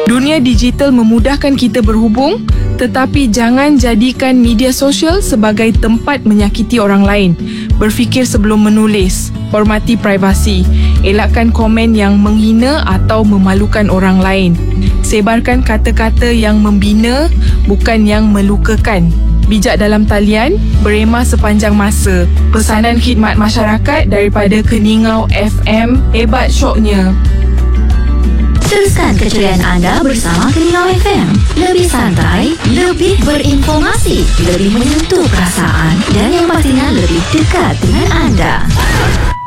Dunia digital memudahkan kita berhubung, tetapi jangan jadikan media sosial sebagai tempat menyakiti orang lain. Berfikir sebelum menulis. Hormati privasi. Elakkan komen yang menghina atau memalukan orang lain. Sebarkan kata-kata yang membina, bukan yang melukakan. Bijak dalam talian, berema sepanjang masa. Pesanan khidmat masyarakat daripada Keningau FM. Hebat syoknya. Teruskan keceriaan anda bersama Keningau FM. Lebih santai, lebih berinformasi, lebih menyentuh perasaan dan yang pastinya lebih dekat dengan anda.